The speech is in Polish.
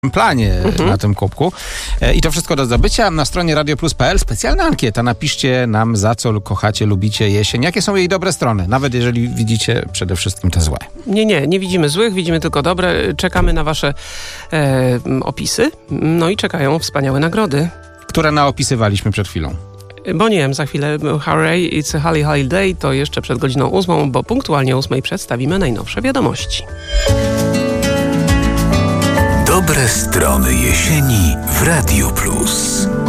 planie na tym kubku. I to wszystko do zdobycia na stronie radioplus.pl. Specjalna ankieta. Napiszcie nam, za co kochacie, lubicie jesień. Jakie są jej dobre strony? Nawet jeżeli widzicie przede wszystkim te złe. Nie widzimy złych, widzimy tylko dobre. Czekamy na wasze opisy. No i czekają wspaniałe nagrody, które naopisywaliśmy przed chwilą. Bo nie wiem, za chwilę hooray, it's a Holly Holiday, to jeszcze przed godziną 8, bo punktualnie 8 przedstawimy najnowsze wiadomości. Dobre strony jesieni w Radio Plus.